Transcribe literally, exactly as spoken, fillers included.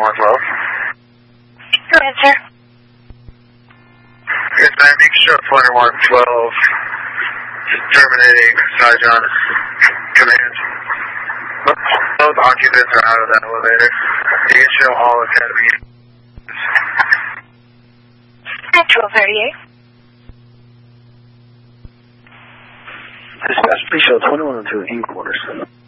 twenty-one twelve. Go ahead, sir. Yes, ma'am, you can show twenty-one twelve. Terminating Saigon's command. Both occupants are out of that elevator. You can show all Academy. twelve thirty-eight. Dispatch, please show twenty-one oh two in quarters.